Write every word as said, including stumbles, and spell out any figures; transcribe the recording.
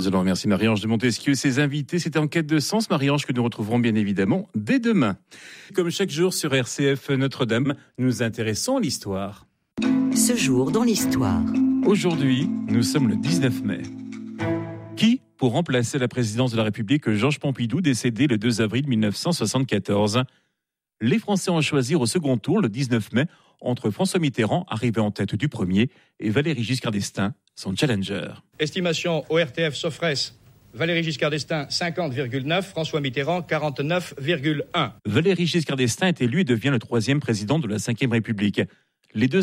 Je leur remercie Marie-Ange de Montesquieu et ses invités. C'était En quête de sens, Marie-Ange, que nous retrouverons bien évidemment dès demain. Comme chaque jour sur R C F Notre-Dame, nous nous intéressons à l'histoire. Ce jour dans l'histoire. Aujourd'hui, nous sommes le dix-neuf mai. Qui pour remplacer la présidence de la République Georges Pompidou, décédé le deux avril mille neuf cent soixante-quatorze. Les Français ont choisi au second tour, le dix-neuf mai, entre François Mitterrand, arrivé en tête du premier, et Valéry Giscard d'Estaing, son challenger. Estimation O R T F Sofres, Valéry Giscard d'Estaing cinquante virgule neuf, François Mitterrand quarante-neuf virgule un. Valéry Giscard d'Estaing est élu et devient le troisième président de la cinquième République. Les deux